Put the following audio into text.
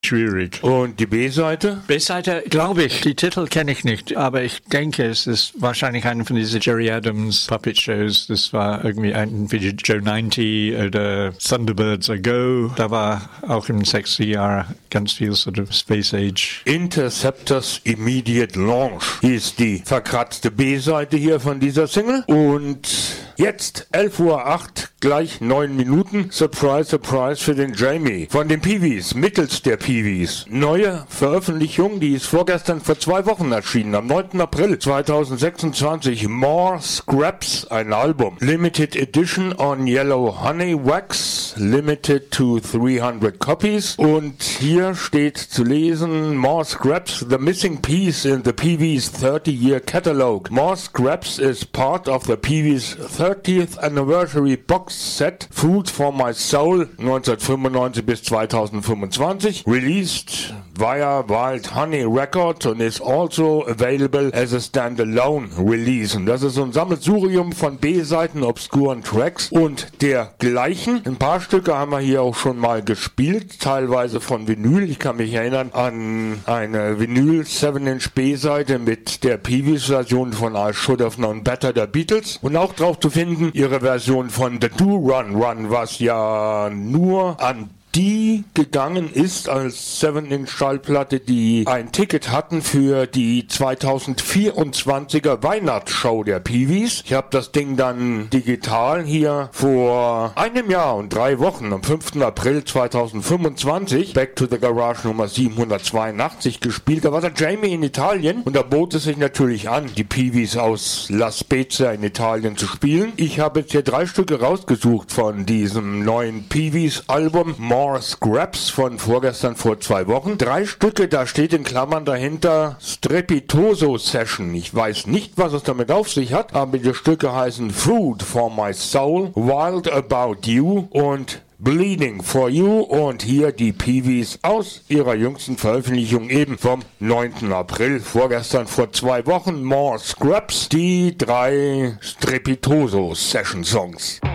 schwierig. Und die B-Seite? B-Seite, glaube ich, die Titel kenne ich nicht, aber ich denke, es ist wahrscheinlich eine von diesen Jerry Adams Puppet Shows. Das war irgendwie ein wie Joe 90 oder Thunderbirds A Go. Da war auch in den 60er Jahren ganz viel sort of Space Age. Interceptors Immediate Launch hieß die verkratzte B-Seite hier von dieser Single. Und jetzt 11:08 Uhr, gleich 9 Minuten. Surprise, surprise für den Jamie. Von den Peewees, mittels der Peewees. Neue Veröffentlichung, die ist vorgestern vor 2 Wochen erschienen, am 9. April 2026. More Scraps, ein Album. Limited Edition on Yellow Honey Wax, limited to 300 copies. Und hier steht zu lesen, More Scraps, the missing piece in the Peewees 30-year catalog. More Scraps is part of the Peewees 30th anniversary box set, Food for My Soul, 1995 bis 2025, released via Wild Honey Records und is also available as a standalone release. Und das ist so ein Sammelsurium von B-Seiten, obskuren Tracks und dergleichen. Ein paar Stücke haben wir hier auch schon mal gespielt, teilweise von Vinyl. Ich kann mich erinnern an eine Vinyl 7-Inch B-Seite mit der Peewees-Version von I Should Have Known Better der Beatles und auch drauf zu finden ihre Version von The Do Run Run, was ja nur an die gegangen ist als 7-Inch Schallplatte, die ein Ticket hatten für die 2024er Weihnachtsshow der Peewees. Ich habe das Ding dann digital hier vor einem Jahr und 3 Wochen, am 5. April 2025, Back to the Garage Nummer 782 gespielt. Da war der Jamie in Italien und da bot es sich natürlich an, die Peewees aus La Spezia in Italien zu spielen. Ich habe jetzt hier 3 Stücke rausgesucht von diesem neuen Peewees-Album, More Scraps von vorgestern vor 2 Wochen. 3 Stücke, da steht in Klammern dahinter Strepitoso Session. Ich weiß nicht, was es damit auf sich hat, aber die Stücke heißen Food for My Soul, Wild About You und Bleeding for You und hier die Peewees aus ihrer jüngsten Veröffentlichung eben vom 9. April, vorgestern vor 2 Wochen. More Scraps, die 3 Strepitoso Session Songs.